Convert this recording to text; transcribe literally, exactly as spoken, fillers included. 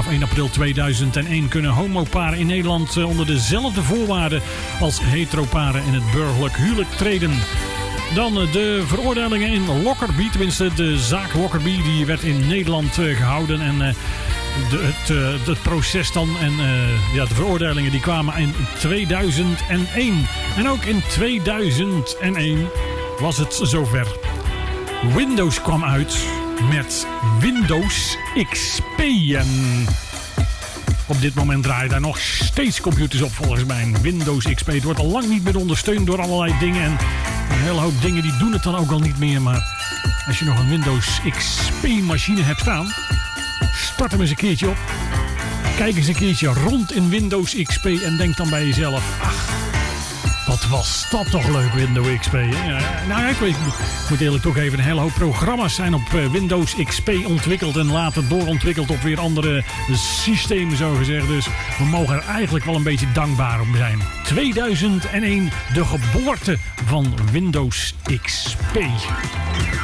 vanaf één april tweeduizend één kunnen homoparen in Nederland onder dezelfde voorwaarden als heteroparen in het burgerlijk huwelijk treden. Dan de veroordelingen in Lockerbie. Tenminste, de zaak Lockerbie die werd in Nederland uh, gehouden. En uh, de, het, uh, het proces dan en uh, ja, de veroordelingen die kwamen in tweeduizend één. En ook in tweeduizend één was het zover. Windows kwam uit met Windows X P. En op dit moment draaien daar nog steeds computers op volgens mij. Windows X P. Het wordt al lang niet meer ondersteund door allerlei dingen. En een hele hoop dingen die doen het dan ook al niet meer. Maar als je nog een Windows X P machine hebt staan, start hem eens een keertje op. Kijk eens een keertje rond in Windows X P en denk dan bij jezelf, ach, wat was dat toch leuk, Windows X P. Ja, nou, ik, weet, ik moet eerlijk toegeven, een hele hoop programma's zijn op Windows X P ontwikkeld en later doorontwikkeld op weer andere systemen, zo gezegd. Dus we mogen er eigenlijk wel een beetje dankbaar op zijn. tweeduizend één, de geboorte van Windows X P.